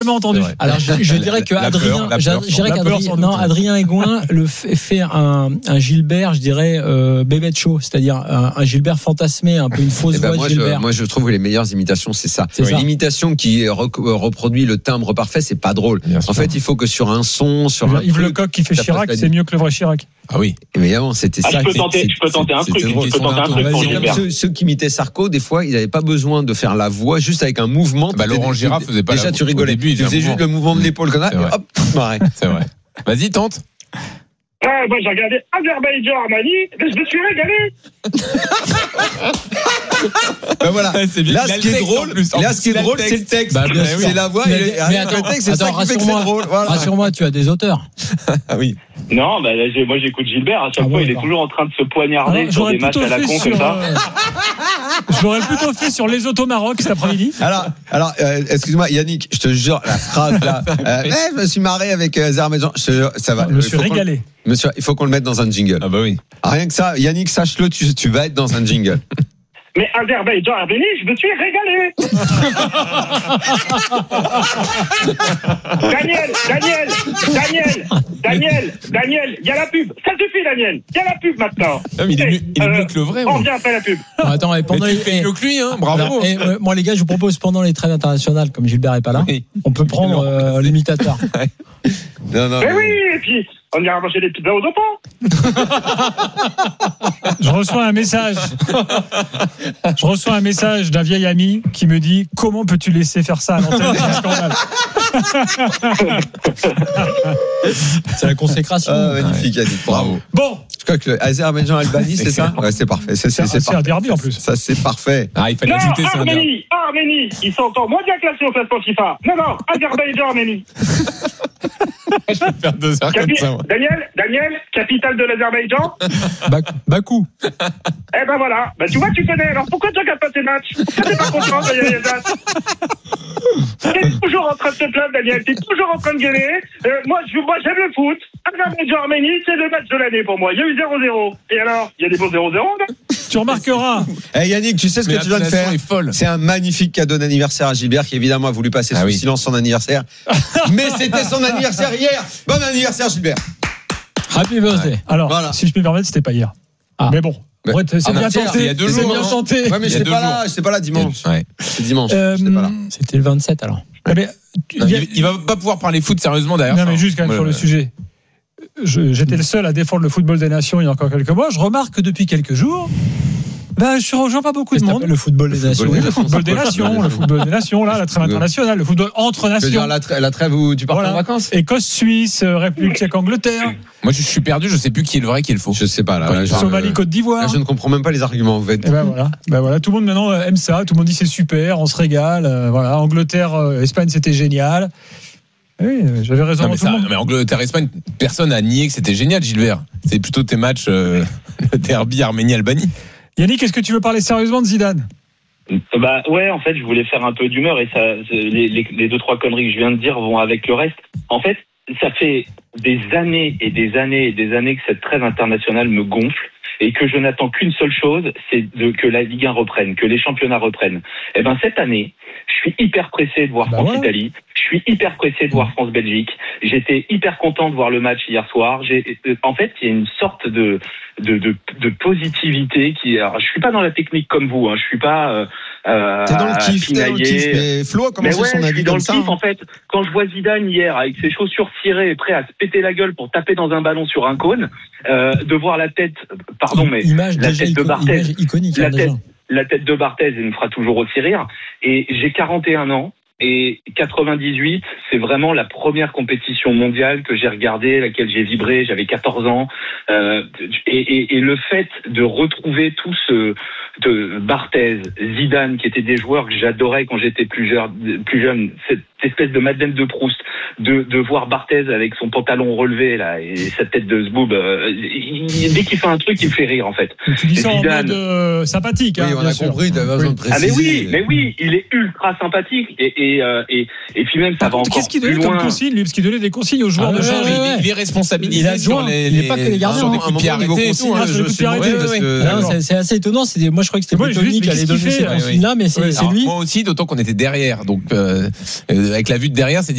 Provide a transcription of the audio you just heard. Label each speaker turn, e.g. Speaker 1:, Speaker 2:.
Speaker 1: jamais entendu.
Speaker 2: Alors je dirais que Adrien Aigouin fait un Gilbert, je dirais bébête chaud, c'est-à-dire un Gilbert fantasmé, un peu une fausse voix de Gilbert.
Speaker 3: Moi je trouve que les meilleures imitations c'est ça. L'imitation qui reproduit le timbre parfait, c'est pas drôle. En fait, il faut que sur un son, sur un
Speaker 1: Yves Lecoq qui fait Chirac, c'est mieux que le vrai Chirac.
Speaker 3: Ah oui, évidemment, c'était ça.
Speaker 4: Je peux tenter un truc.
Speaker 3: Ceux qui imitaient Sarko, des fois, ils n'avaient pas besoin de faire la voix, juste avec un mouvement.
Speaker 5: Laurent Girard faisait pas.
Speaker 3: Déjà, tu rigolais. Tu faisais juste le mouvement de l'épaule comme ça. Hop, ouais.
Speaker 5: C'est vrai. Vas-y, tente.
Speaker 4: Moi j'ai regardé Azerbaïdjan-Armani, mais je me suis régalé.
Speaker 3: Voilà. Là, ce qui est drôle, c'est le texte. C'est la voix.
Speaker 2: Mais attends, le texte, c'est ça qui fait que c'est drôle. Rassure-moi, tu as des auteurs.
Speaker 3: Ah oui.
Speaker 4: Non, moi j'écoute Gilbert. À chaque fois, il est toujours en train de se poignarder sur des matchs à la con comme ça.
Speaker 1: Je l'aurais plutôt fait sur les autos Maroc cet après-midi.
Speaker 3: Alors, excuse-moi, Yannick, je te jure, la phrase là. Je me suis marré avec Azerbaïdjan. Je te jure, ça va.
Speaker 1: Je me suis régalé.
Speaker 3: Monsieur, il faut qu'on le mette dans un jingle.
Speaker 5: Ah bah oui.
Speaker 3: Rien que ça, Yannick, sache-le, tu vas être dans un jingle.
Speaker 4: Mais Azerbaïdjan-Arménie, je me suis régalé. Daniel, il y a la pub. Ça suffit, Daniel. Il y a la pub maintenant.
Speaker 5: Non, mais il est mieux que le vrai.
Speaker 4: On revient après la pub.
Speaker 2: Attends, pendant
Speaker 5: tu fais mieux que lui, hein. Bravo.
Speaker 2: Moi, les gars, je vous propose pendant les trêves internationales, comme Gilbert est pas là, on peut prendre l'imitateur.
Speaker 3: Non.
Speaker 4: Mais oui, et puis on ira manger des pizzas aux dopants.
Speaker 1: Je reçois un message d'un vieil ami qui me dit: comment peux-tu laisser faire ça à l'antenne? C'est un scandale.
Speaker 2: C'est la consécration.
Speaker 3: Magnifique, Yannick. Bravo.
Speaker 1: Bon.
Speaker 3: Je crois que Azerbaïdjan-Albanie, c'est ça? Ouais, c'est parfait.
Speaker 1: C'est un derby en plus.
Speaker 3: Ça, c'est parfait.
Speaker 5: Il fallait ajouter ça.
Speaker 4: Arménie, ils sont encore moins bien classés au classement FIFA. Non, Azerbaïdjan-Arménie.
Speaker 5: Je vais faire 2 heures comme ça.
Speaker 4: Daniel, capitale de l'Azerbaïdjan.
Speaker 2: Bakou.
Speaker 4: Eh ben voilà. Tu vois, tu connais. Alors pourquoi tu regardes pas ces matchs? Pourquoi t'es pas content, Daniel? T'es toujours en train de te plaindre, Daniel. T'es toujours en train de gueuler. Moi, j'aime le foot. Azerbaïdjan-Arménie, c'est le match de l'année pour moi. Il y a eu 0-0. Et alors, il y a des bons 0-0, non?
Speaker 1: Tu remarqueras.
Speaker 3: Yannick, tu sais ce que tu dois te faire? C'est un magnifique cadeau d'anniversaire à Gilbert qui évidemment a voulu passer sous silence son anniversaire. Mais c'était son anniversaire hier. Bon anniversaire, Gilbert.
Speaker 2: Happy birthday.
Speaker 1: Alors, voilà. Si je peux me permettre, c'était pas hier. Mais bon. C'est bien tenté.
Speaker 5: Il y a 2 jours.
Speaker 1: C'est bien tenté.
Speaker 3: Ouais, mais j'étais pas là dimanche. C'est dimanche.
Speaker 2: C'était le 27 alors.
Speaker 5: Il va pas pouvoir parler foot sérieusement derrière.
Speaker 1: Non, mais juste quand même sur le sujet. J'étais le seul à défendre le football des nations il y a encore quelques mois. Je remarque que depuis quelques jours, je rejoins pas beaucoup de monde.
Speaker 2: Le football des nations.
Speaker 1: Le football des nations, là, la trêve internationale, le football entre nations.
Speaker 3: La trêve où tu pars en vacances.
Speaker 1: Écosse, Suisse, République tchèque, Angleterre.
Speaker 5: Moi, je suis perdu, je sais plus qui est le vrai, qui est le faux.
Speaker 3: Je sais pas, là.
Speaker 1: Somalie, Côte d'Ivoire.
Speaker 3: Là, je ne comprends même pas les arguments, en fait.
Speaker 1: Et voilà. Tout le monde maintenant aime ça. Tout le monde dit c'est super, on se régale. Angleterre, Espagne, c'était génial. Oui, j'avais raison.
Speaker 5: Mais Angleterre-Espagne, personne n'a nié que c'était génial, Gilbert. C'est plutôt tes matchs, le derby Arménie-Albanie.
Speaker 1: Yannick, est-ce que tu veux parler sérieusement de Zidane?
Speaker 4: Ouais, en fait, je voulais faire un peu d'humeur et ça, les 2-3 conneries que je viens de dire vont avec le reste. En fait, ça fait des années et des années et des années que cette trêve internationale me gonfle et que je n'attends qu'une seule chose, c'est que la Ligue 1 reprenne, que les championnats reprennent. Et cette année, je suis hyper pressé de voir France-Italie. Je suis hyper pressé de voir France-Belgique. J'étais hyper content de voir le match hier soir. En fait, il y a une sorte de positivité alors, je suis pas dans la technique comme vous, hein. Je suis pas
Speaker 3: t'es dans le kiff, mais Flo a commencé son avis comme ça.
Speaker 4: Dans le kiff, en fait, quand je vois Zidane hier avec ses chaussures tirées, prêt à se péter la gueule pour taper dans un ballon sur un cône, de voir la tête, la tête de Barthez,
Speaker 2: iconique,
Speaker 4: la tête de Barthez, elle me fera toujours aussi rire. Et j'ai 41 ans. Et 98, c'est vraiment la première compétition mondiale que j'ai regardée, laquelle j'ai vibré. J'avais 14 ans. Et le fait de retrouver tout de Barthez, Zidane, qui étaient des joueurs que j'adorais quand j'étais plus jeune, cette espèce de Madeleine de Proust, de voir Barthez avec son pantalon relevé là et sa tête de zboob, dès qu'il fait un truc, il me fait rire en fait.
Speaker 1: Tu dis ça Zidane, en mode sympathique.
Speaker 3: Oui, on a compris. T'avais besoin de préciser.
Speaker 4: Mais oui, il est ultra sympathique et puis même ça va encore
Speaker 1: qu'est-ce qu'il donnait comme consigne, lui, parce qu'il donnait des consignes aux joueurs de changer.
Speaker 5: Il est responsabilisé sur
Speaker 2: il n'est pas que les gardiens,
Speaker 5: sur des coups de pied arrêtés.
Speaker 2: C'est assez étonnant. Moi, je croyais que c'était Tony qui allait donner ces consignes-là, mais c'est lui.
Speaker 5: Moi aussi, d'autant qu'on était derrière, donc avec la vue de derrière, c'est